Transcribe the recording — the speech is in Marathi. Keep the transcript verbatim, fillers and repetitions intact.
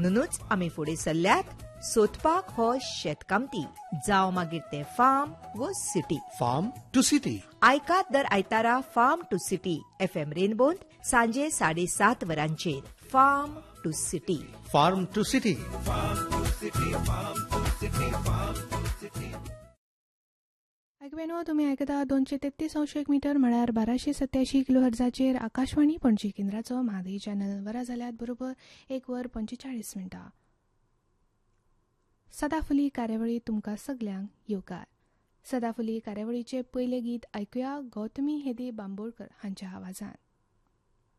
म्हणूनच आमी फुडें सरल्यात सोदपाक हो शेतकामती जावं मागीर ते फार्म व सिटी. फार्म टू सिटी आयकात दर आयतारा form to city F M रेनबोत सांजे साडे सात वरांचेर. Form to city. Form to city. ऐकवेनो तुम्ही ऐकता दोनशे तेहतीस अंश एक मीटर म्हळ्यार बाराशे सत्याऐंशी किलो हर्जाचेर आकाशवाणी पणजी केंद्राचो म्हादई चॅनल. वरा जाल्यात बरोबर एक वर पंचेचाळीस मिनटां. सदाफुली कार्यावळी तुमकां सगल्यांक येवकार. सदाफुली कार्यावळीचे पयले गीत ऐकुया गौतमी हेदी बांबोळकर हांच्या आवाजान.